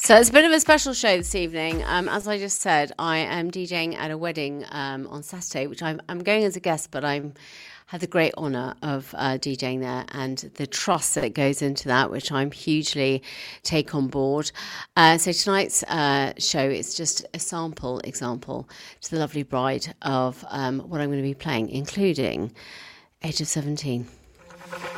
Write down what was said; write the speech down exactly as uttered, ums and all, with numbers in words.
So it's a bit of a special show this evening. Um, as I just said, I am DJing at a wedding um, on Saturday, which I'm, I'm going as a guest, but I'm had the great honour of uh, DJing there and the trust that goes into that, which I'm hugely take on board. Uh, so tonight's uh, show is just a sample example to the lovely bride of um, what I'm going to be playing, including Age of seventeen.